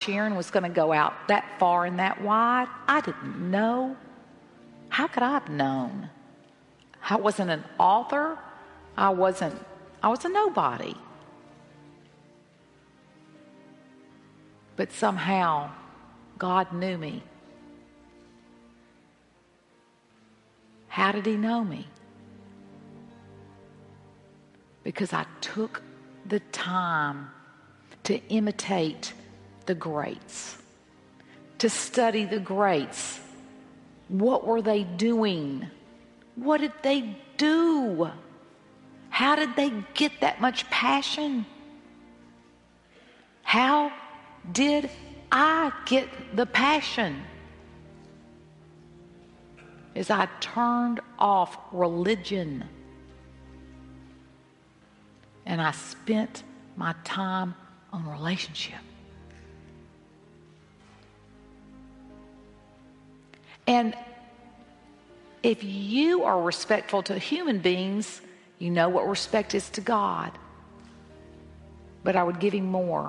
Sharon was going to go out that far and that wide. I didn't know. How could I have known? I wasn't an author. I was a nobody. But somehow God knew me. How did he know me? Because I took the time to imitate the greats, to study the greats. What were they doing? What did they do? How did they get that much passion? How did I get the passion? As I turned off religion and I spent my time on relationship. And if you are respectful to human beings, you know what respect is to God. But I would give him more.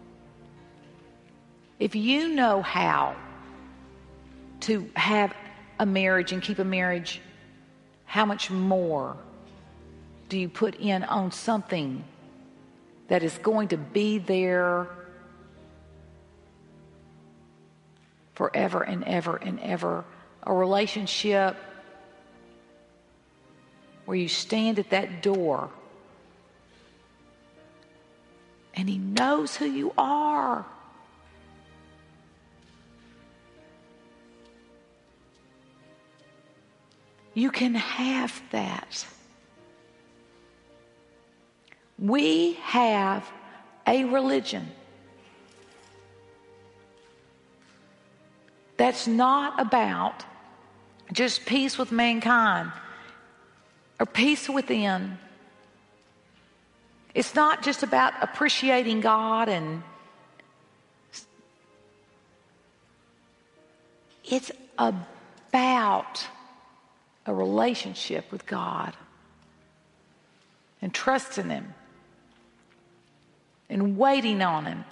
If you know how to have a marriage and keep a marriage, how much more do you put in on something that is going to be there forever and ever and ever? A relationship where you stand at that door and he knows who you are. You can have that. We have a religion that's not about just peace with mankind or peace within. It's not just about appreciating God, and it's about a relationship with God and trusting him and waiting on him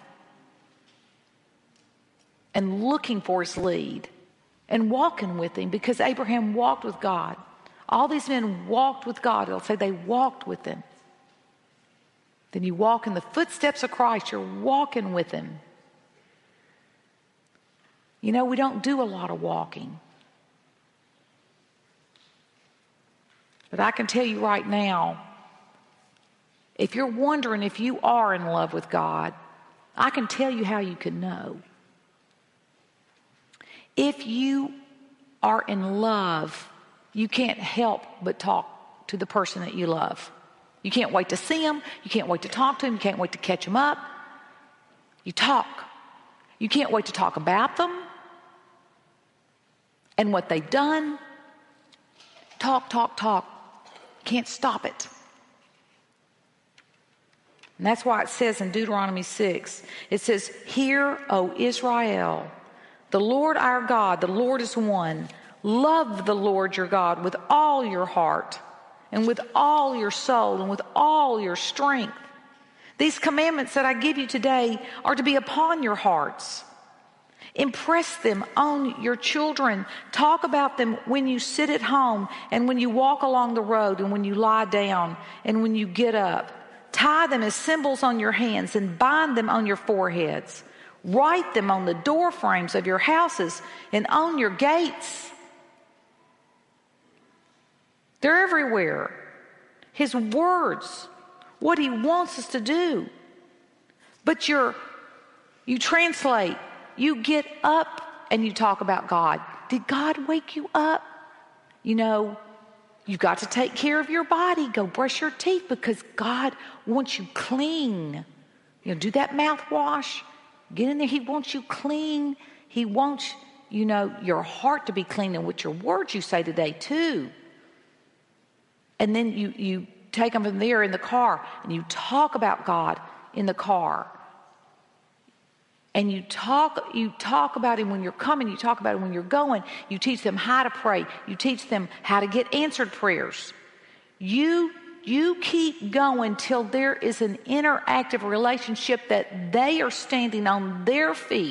and looking for his lead and walking with him, because Abraham walked with God. All these men walked with God. It'll say they walked with him. Then you walk in the footsteps of Christ. You're walking with him. You know, we don't do a lot of walking. But I can tell you right now, if you're wondering if you are in love with God, I can tell you how you can know. If you are in love, you can't help but talk to the person that you love. You can't wait to see him. You can't wait to talk to him. You can't wait to catch him up. You talk. You can't wait to talk about them and what they've done. Talk, talk, talk. Can't stop it. And that's why it says in Deuteronomy 6, it says, "Hear, O Israel, the Lord our God, the Lord is one. Love the Lord your God with all your heart and with all your soul and with all your strength. These commandments that I give you today are to be upon your hearts. Impress them on your children. Talk about them when you sit at home and when you walk along the road and when you lie down and when you get up. Tie them as symbols on your hands and bind them on your foreheads. Write them on the door frames of your houses and on your gates." They're everywhere. His words, what he wants us to do. But you translate, you get up and you talk about God. Did God wake you up? You know, you've got to take care of your body. Go brush your teeth because God wants you clean. You know, do that mouthwash. Get in there. He wants you clean. He wants, you know, your heart to be clean and with your words you say today too. And then you take them from there in the car and you talk about God in the car. And you talk about him when you're coming. You talk about him when you're going. You teach them how to pray. You teach them how to get answered prayers. You keep going till there is an interactive relationship that they are standing on their feet